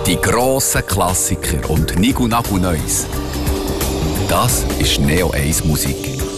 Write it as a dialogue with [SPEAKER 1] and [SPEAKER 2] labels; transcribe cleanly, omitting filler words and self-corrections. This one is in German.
[SPEAKER 1] Die grossen Klassiker und Nigu Nagu Neues. Das ist Neo 1 Musik.